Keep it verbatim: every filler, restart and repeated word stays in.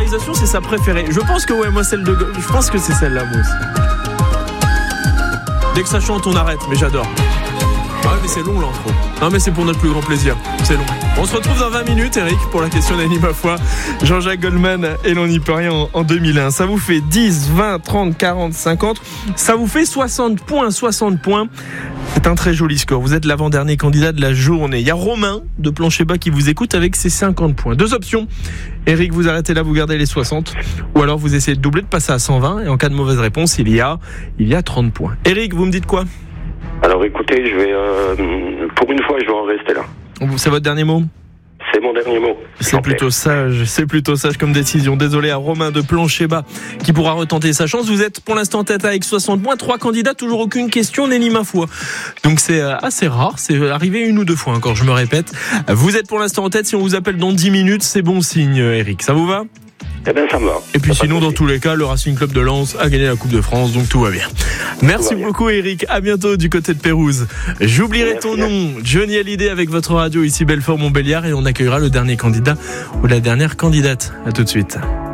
scolarisation, c'est sa préférée. Je pense que ouais, moi celle de, je pense que c'est celle-là, moi aussi. Dès que ça chante, on arrête, mais j'adore. Ah ouais, mais c'est long l'intro. Non mais c'est pour notre plus grand plaisir, c'est long. On se retrouve dans vingt minutes, Eric, pour la question d'Annie ma foi. Jean-Jacques Goldman et l'on n'y peut rien en, en deux mille un. Ça vous fait dix, vingt, trente, quarante, cinquante. Ça vous fait soixante points, soixante points. C'est un très joli score. Vous êtes l'avant-dernier candidat de la journée. Il y a Romain de Plancher Bas qui vous écoute avec ses cinquante points. Deux options. Eric, vous arrêtez là, vous gardez les soixante. Ou alors vous essayez de doubler, de passer à cent vingt. Et en cas de mauvaise réponse, il y a, il y a trente points. Eric, vous me dites quoi ? Alors écoutez, je vais, euh, pour une fois, je vais en rester là. C'est votre dernier mot ? C'est mon dernier mot. C'est plutôt sage, c'est plutôt sage comme décision. Désolé à Romain de Plancher Bas qui pourra retenter sa chance. Vous êtes pour l'instant tête avec soixante points, trois candidats, toujours aucune question, n'est ni ma foi. Donc c'est assez rare, c'est arrivé une ou deux fois encore, je me répète. Vous êtes pour l'instant en tête, si on vous appelle dans dix minutes, c'est bon signe, Eric. Ça vous va ? Eh bien, ça me va. Et puis sinon, dans tous les cas, le Racing Club de Lens a gagné la Coupe de France, donc tout va bien. Merci beaucoup, Eric. À bientôt du côté de Pérouse. J'oublierai Merci. ton nom, Johnny Hallyday avec votre radio ici Belfort Montbéliard, et on accueillera le dernier candidat ou la dernière candidate. À tout de suite.